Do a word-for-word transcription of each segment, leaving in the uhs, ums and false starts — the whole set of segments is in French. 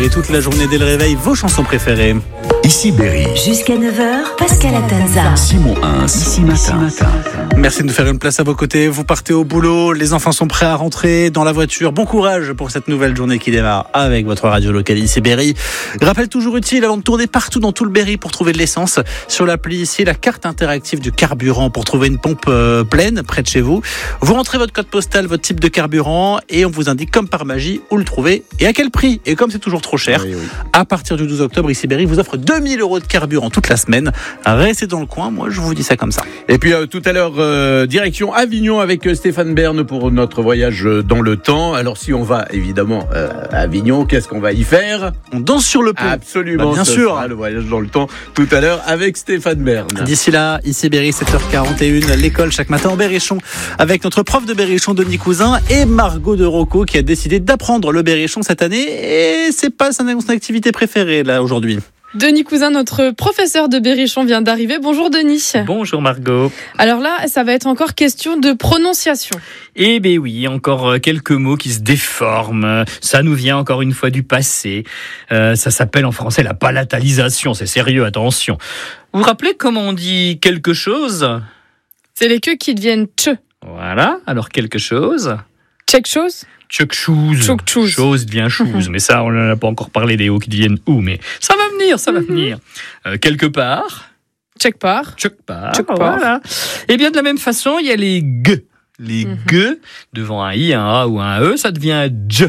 Et toute la journée dès le réveil, vos chansons préférées. Ici Berry. Jusqu'à neuf heures, Pascal Atenza. Simon Hins. Ici matin. Merci de nous faire une place à vos côtés. Vous partez au boulot, les enfants sont prêts à rentrer dans la voiture. Bon courage pour cette nouvelle journée qui démarre avec votre radio locale Ici Berry. Rappel toujours utile avant de tourner partout dans tout le Berry pour trouver de l'essence. Sur l'appli ici, la carte interactive du carburant pour trouver une pompe euh, pleine près de chez vous. Vous rentrez votre code postal, votre type de carburant et on vous indique comme par magie où le trouver et à quel prix. Et comme c'est toujours trop cher, oui, oui. À partir du douze octobre, Ici Berry vous offre deux mille euros de carburant toute la semaine. Restez dans le coin, moi je vous dis ça comme ça. Et puis euh, tout à l'heure, euh, direction Avignon avec euh, Stéphane Bern pour notre voyage euh, dans le temps. Alors si on va évidemment euh, à Avignon, qu'est-ce qu'on va y faire ? On danse sur le pont. Absolument, bah, bien ce sûr. sera le voyage dans le temps tout à l'heure avec Stéphane Bern. D'ici là, Ici Berry, sept heures quarante et une, l'école chaque matin en berrichon avec notre prof de berrichon Denis Cousin et Margot de Rocco qui a décidé d'apprendre le berrichon cette année et c'est pas son activité préférée là aujourd'hui. Denis Cousin, notre professeur de berrichon, vient d'arriver. Bonjour Denis. Bonjour Margot. Alors là, ça va être encore question de prononciation. Eh bien oui, encore quelques mots qui se déforment. Ça nous vient encore une fois du passé. Euh, ça s'appelle en français la palatalisation. C'est sérieux, attention. Vous vous rappelez comment on dit quelque chose ? C'est les queues qui deviennent tche. Voilà, alors quelque chose. Quelque chose ? Chuck shoes. Chuck shoes. Chose devient shoes. Mm-hmm. Mais ça, on n'en a pas encore parlé des hauts qui deviennent ou. Mais ça va venir, ça va mm-hmm. venir. Euh, quelque part. Check part. Check part. Check part. Voilà. Et bien de la même façon, il y a les g. Les mm-hmm. g, devant un i, un a ou un e, ça devient dj.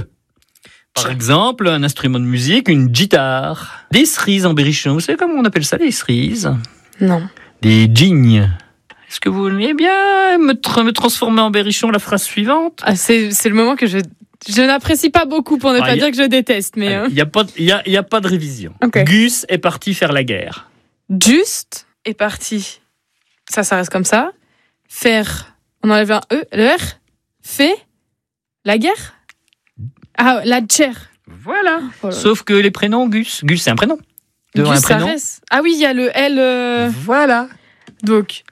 Par exemple, un instrument de musique, une guitare. Des cerises en berrichon. Vous savez comment on appelle ça, les cerises ? Non. Des gignes. Est-ce que vous voulez bien me, tra- me transformer en berrichon la phrase suivante ? Ah, c'est, c'est le moment que je, je n'apprécie pas beaucoup pour ne ah, pas a, dire que je déteste. Mais il n'y a, a, a pas de révision. Okay. Gus est parti faire la guerre. Juste est parti. Ça, ça reste comme ça. Faire. On enlève un E. Le R. Fait. La guerre. Ah, la chair. Voilà. Oh sauf que les prénoms, Gus. Gus, c'est un prénom. Devant Gus, un prénom. Ça reste. Ah oui, il y a le L. Euh... Voilà. Donc.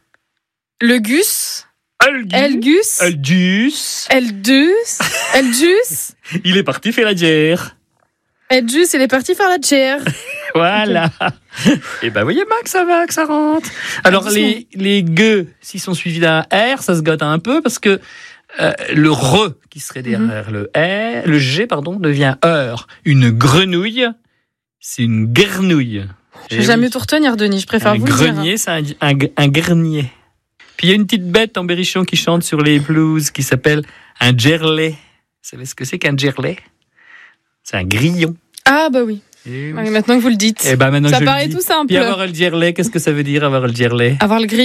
Le Gus, Elgus, Elgus, Eldus, Eldus. Il est parti faire la guerre. Eldus, il est parti faire la guerre. Voilà. Okay. Et ben, voyez, Max, ça va, que ça rentre. Alors, ah, les, les G, s'ils sont suivis d'un R, ça se gâte un peu parce que euh, le RE qui serait derrière mm-hmm. le R, le G, pardon, devient heure. Une grenouille, c'est une guernouille. Je vais jamais oui. tout retenir, Denis, je préfère un vous grenier, le dire. Un grenier, c'est un, un, un guernier. Puis il y a une petite bête en berrichon qui chante sur les blues qui s'appelle un gerlet. Vous savez ce que c'est qu'un gerlet ? C'est un grillon. Ah bah oui. Et oui. Maintenant que vous le dites. Et bah maintenant ça je paraît le dis. Tout simple. Puis avoir le gerlet, qu'est-ce que ça veut dire avoir le gerlet ? Avoir le grillon ?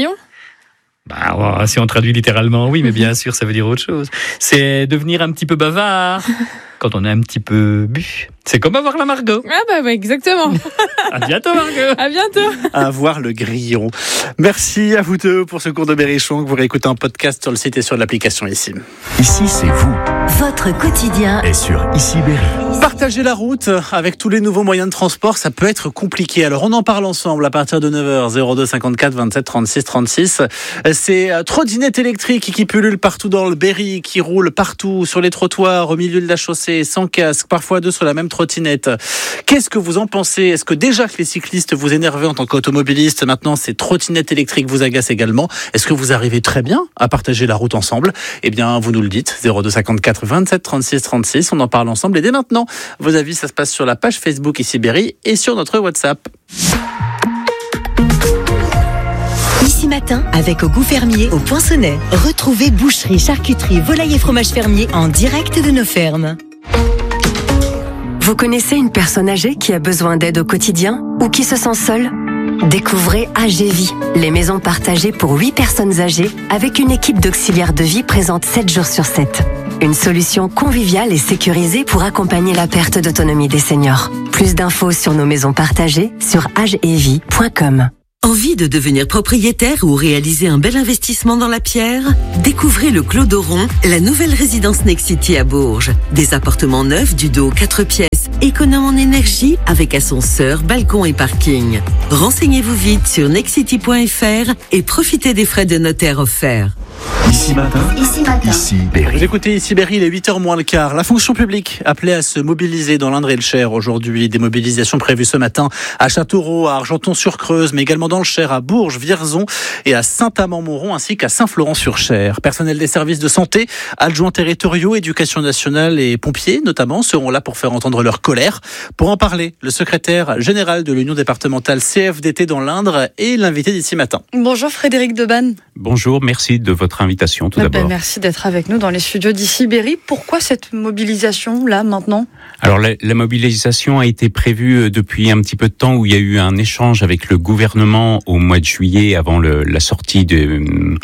Bah, si on traduit littéralement, oui, mais bien sûr, ça veut dire autre chose. C'est devenir un petit peu bavard quand on a un petit peu bu. C'est comme avoir la Margot. Ah bah, bah exactement. À bientôt, Margot. À bientôt. Avoir le grillon. Merci à vous deux pour ce cours de berrichon que vous réécoutez en podcast sur le site et sur l'application ici. Ici, c'est vous. Votre quotidien est sur Ici Berry. Partager la route avec tous les nouveaux moyens de transport, ça peut être compliqué. Alors on en parle ensemble à partir de neuf heures, zéro deux cinquante-quatre vingt-sept trente-six trente-six. Ces trottinettes électriques qui pullulent partout dans le Berry, qui roulent partout sur les trottoirs, au milieu de la chaussée, sans casque, parfois deux sur la même trottinette. Qu'est-ce que vous en pensez ? Est-ce que déjà que les cyclistes vous énervent en tant qu'automobiliste, maintenant ces trottinettes électriques vous agacent également ? Est-ce que vous arrivez très bien à partager la route ensemble ? Eh bien, vous nous le dites, zéro deux cinquante-quatre vingt-sept trente-six trente-six, on en parle ensemble et dès maintenant. Vos avis, ça se passe sur la page Facebook Ici Berry et sur notre WhatsApp. Ici matin, avec Au Goût Fermier, au Poinçonnet. Retrouvez boucherie, charcuterie, volaille et fromage fermier en direct de nos fermes. Vous connaissez une personne âgée qui a besoin d'aide au quotidien ou qui se sent seule ? Découvrez A G Vie, les maisons partagées pour huit personnes âgées avec une équipe d'auxiliaires de vie présente sept jours sur sept. Une solution conviviale et sécurisée pour accompagner la perte d'autonomie des seniors. Plus d'infos sur nos maisons partagées sur agevie point com. Envie de devenir propriétaire ou réaliser un bel investissement dans la pierre ? Découvrez le Clos d'Oron, la nouvelle résidence Nexity à Bourges. Des appartements neufs du dos quatre pièces, économes en énergie, avec ascenseur, balcon et parking. Renseignez-vous vite sur nexity point f r et profitez des frais de notaire offerts. Ici Matin, Ici Matin. ici Vous Berry. écoutez ici Berry, il est huit heures moins le quart. La fonction publique appelée à se mobiliser dans l'Indre et le Cher aujourd'hui. Des mobilisations prévues ce matin à Châteauroux, à Argenton-sur-Creuse, mais également dans le Cher, à Bourges, Vierzon et à Saint-Amand-Montrond, ainsi qu'à Saint-Florent-sur-Cher. Personnel des services de santé, adjoints territoriaux, éducation nationale et pompiers notamment seront là pour faire entendre leur colère. Pour en parler, le secrétaire général de l'Union départementale C F D T dans l'Indre est l'invité d'ici matin. Bonjour Frédéric Debanne. Bonjour, merci de votre invitation tout Ben, d'abord. merci d'être avec nous dans les studios d'Ici Berry. Pourquoi cette mobilisation là maintenant ? Alors la, la mobilisation a été prévue depuis un petit peu de temps où il y a eu un échange avec le gouvernement au mois de juillet avant le, la sortie de,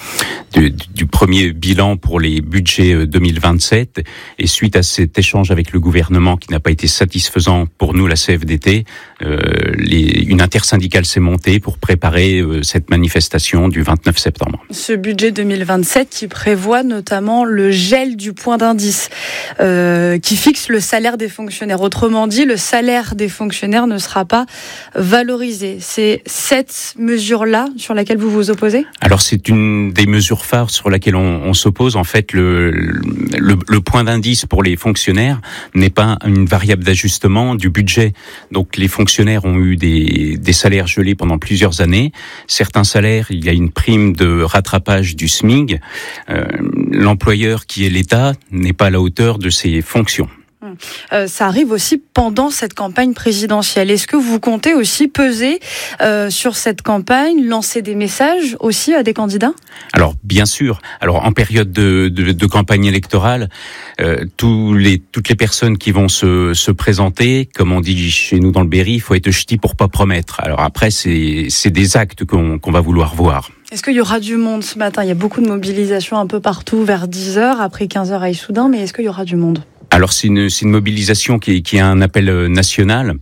de, du premier bilan pour les budgets deux mille vingt-sept. Et suite à cet échange avec le gouvernement qui n'a pas été satisfaisant pour nous, la C F D T, euh, les, une intersyndicale s'est montée pour préparer euh, cette manifestation du vingt-neuf septembre. Ce budget deux mille vingt-sept qui prévoit notamment le gel du point d'indice, euh, qui fixe le salaire des fonctionnaires. Autrement dit, le salaire des fonctionnaires ne sera pas valorisé. C'est cette mesure-là sur laquelle vous vous opposez ? Alors c'est une des mesures phares sur laquelle on, on s'oppose. En fait, le, le, le point d'indice pour les fonctionnaires n'est pas une variable d'ajustement du budget. Donc les fonctionnaires ont eu des, des salaires gelés pendant plusieurs années. Certains salaires, il y a une prime de rattrapage du S M I G. Euh, l'employeur qui est l'État n'est pas à la hauteur de ses fonctions. Euh, ça arrive aussi pendant cette campagne présidentielle. Est-ce que vous comptez aussi peser euh, sur cette campagne, lancer des messages aussi à des candidats ? Alors bien sûr. Alors en période de, de, de campagne électorale, euh, tous les, toutes les personnes qui vont se, se présenter, comme on dit chez nous dans le Berry, il faut être ch'ti pour pas promettre. Alors après, c'est, c'est des actes qu'on, qu'on va vouloir voir. Est-ce qu'il y aura du monde ce matin ? Il y a beaucoup de mobilisation un peu partout vers dix heures, après quinze heures à Issoudun, mais est-ce qu'il y aura du monde ? Alors c'est une, c'est une mobilisation qui, qui a un appel national.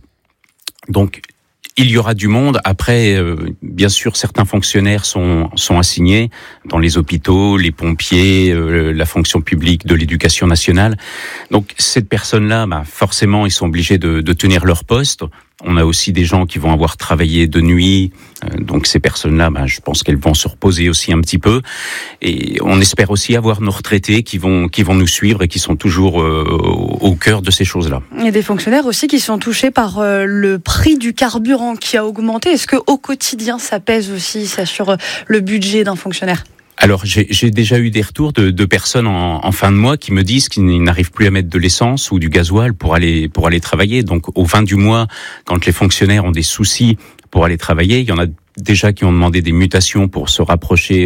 Donc il y aura du monde. Après, euh, bien sûr, certains fonctionnaires sont, sont assignés dans les hôpitaux, les pompiers, euh, la fonction publique de l'éducation nationale. Donc cette personne-là, bah, forcément, ils sont obligés de, de tenir leur poste. On a aussi des gens qui vont avoir travaillé de nuit, euh, donc ces personnes-là, ben, je pense qu'elles vont se reposer aussi un petit peu. Et on espère aussi avoir nos retraités qui vont qui vont nous suivre et qui sont toujours euh, au cœur de ces choses-là. Il y a des fonctionnaires aussi qui sont touchés par euh, le prix du carburant qui a augmenté. Est-ce que au quotidien, ça pèse aussi ça sur le budget d'un fonctionnaire ? Alors, j'ai, j'ai déjà eu des retours de, de personnes en, en fin de mois qui me disent qu'ils n'arrivent plus à mettre de l'essence ou du gasoil pour aller pour aller travailler. Donc, au fin du mois, quand les fonctionnaires ont des soucis pour aller travailler, il y en a déjà qui ont demandé des mutations pour se rapprocher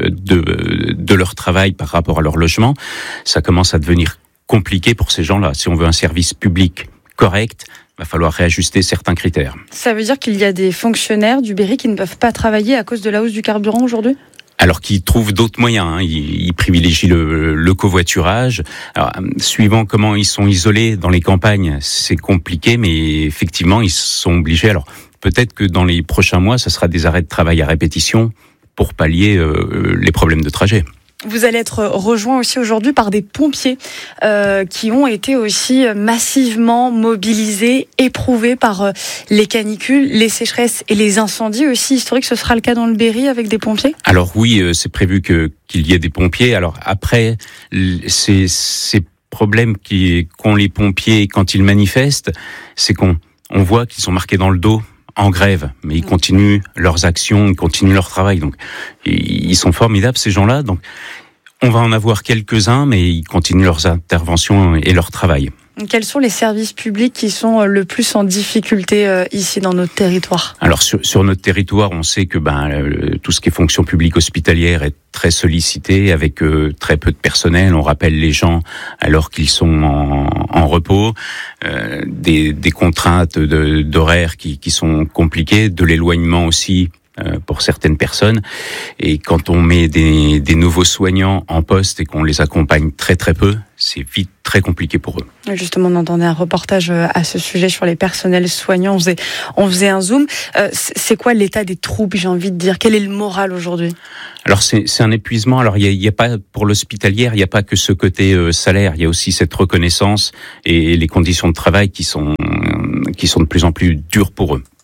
de, de leur travail par rapport à leur logement. Ça commence à devenir compliqué pour ces gens-là. Si on veut un service public correct, il va falloir réajuster certains critères. Ça veut dire qu'il y a des fonctionnaires du Berry qui ne peuvent pas travailler à cause de la hausse du carburant aujourd'hui ? Alors qu'ils trouvent d'autres moyens, hein. ils, ils privilégient le, le covoiturage. Alors, suivant comment ils sont isolés dans les campagnes, c'est compliqué, mais effectivement, ils sont obligés. Alors, peut-être que dans les prochains mois, ça sera des arrêts de travail à répétition pour pallier euh, les problèmes de trajet. Vous allez être rejoint aussi aujourd'hui par des pompiers euh, qui ont été aussi massivement mobilisés, éprouvés par euh, les canicules, les sécheresses et les incendies aussi historiques. Ce sera le cas dans le Berry avec des pompiers ? Alors oui, euh, c'est prévu que qu'il y ait des pompiers. Alors après, ces, ces problèmes qui, qu'ont les pompiers quand ils manifestent, c'est qu'on on voit qu'ils sont marqués dans le dos en grève, mais ils continuent leurs actions, ils continuent leur travail. Donc, ils sont formidables, ces gens-là. Donc, on va en avoir quelques-uns, mais ils continuent leurs interventions et leur travail. Quels sont les services publics qui sont le plus en difficulté euh, ici dans notre territoire ? Alors sur, sur notre territoire, on sait que ben euh, tout ce qui est fonction publique hospitalière est très sollicité avec euh, très peu de personnel. On rappelle les gens alors qu'ils sont en, en repos, euh, des, des contraintes de, d'horaires qui, qui sont compliquées, de l'éloignement aussi. Euh, pour certaines personnes, et quand on met des, des nouveaux soignants en poste et qu'on les accompagne très très peu, c'est vite très compliqué pour eux. Justement, on entendait un reportage à ce sujet sur les personnels soignants, on faisait, on faisait un zoom. Euh, c'est quoi l'état des troupes, j'ai envie de dire ? Quel est le moral aujourd'hui ? Alors c'est, c'est un épuisement. Alors il y a, il y a pas pour l'hospitalière, il n'y a pas que ce côté euh, salaire, il y a aussi cette reconnaissance et les conditions de travail qui sont qui sont de plus en plus dures pour eux.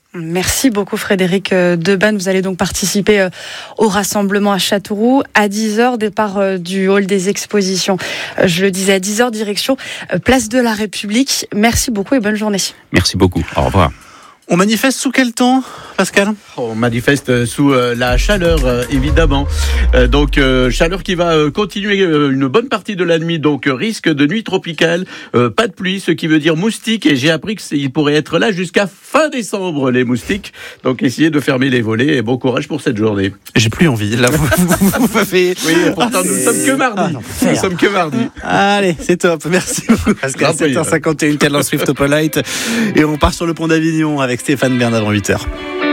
Merci beaucoup Frédéric Debanne. Vous allez donc participer au rassemblement à Châteauroux à dix heures, départ du hall des expositions. Je le disais, à dix heures, direction Place de la République. Merci beaucoup et bonne journée. Merci beaucoup. Au revoir. On manifeste sous quel temps, Pascal ? On manifeste sous euh, la chaleur, euh, évidemment. Euh, donc, euh, chaleur qui va euh, continuer euh, une bonne partie de la nuit. Donc, euh, risque de nuit tropicale, euh, pas de pluie, ce qui veut dire moustiques. Et j'ai appris qu'ils pourraient être là jusqu'à fin décembre, les moustiques. Donc, essayez de fermer les volets et bon courage pour cette journée. J'ai plus envie. Là, vous, vous, vous m'avez... Oui, pourtant, ah, nous ne sommes que mardi. Ah, non, nous sommes que mardi. Allez, c'est top. Merci beaucoup, Pascal. sept heures cinquante et un, Taylor Swift au Polite. Et on part sur le pont d'Avignon avec Stéphane Bern avant huit heures.